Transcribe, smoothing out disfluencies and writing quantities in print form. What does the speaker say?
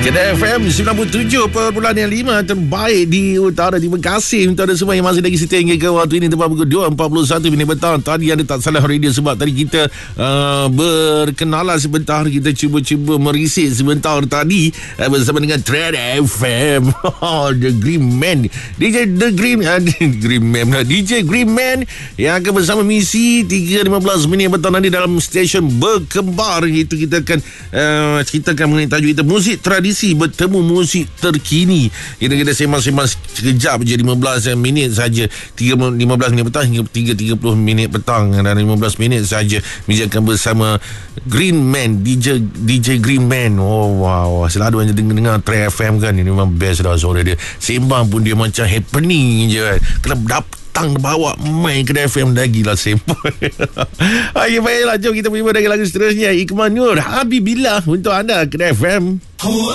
Kedah FM 97.5 terbaik di utara. Terima kasih untuk anda semua yang masih lagi setia hingga ke waktu ini tepat pukul 2.41 minit petang. Tadi ada tak salah radio sebab tadi kita berkenalan sebentar. Kita cuba merisik sebentar tadi bersama dengan Trend FM. The Green Man, DJ The Green Green Man, DJ Green Man yang akan bersama misi 3.15 minit petang nanti dalam stesen berkembar. Itu kita akan ceritakan mengenai tajuk kita muzik tradisi bertemu muzik terkini. Kita sembang-sembang sekejap je, 15 minit saja, 15 minit petang hingga 3.30 minit petang, dan 15 minit saja akan bersama Green Man, DJ Green Man. Oh wow, selalu hanya dengar Trend FM kan, ini memang best dah suara dia. Sembang pun dia macam happening je kan. Kena datang bawa main Kedah FM lagi lah sembang. Okay, baiklah, jom kita pergi pada lagu seterusnya. Iqmah Nur, Habibillah untuk anda Kedah FM.